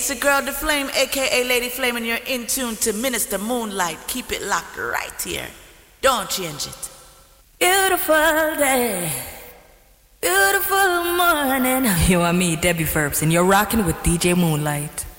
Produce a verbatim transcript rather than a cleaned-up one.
it's your girl, The Flame, aka Lady Flame, and you're in tune to Minister Moonlight. Keep it locked right here. Don't change it. Beautiful day, beautiful morning. You and me, Debbie Ferbs, and you're rocking with D J Moonlight.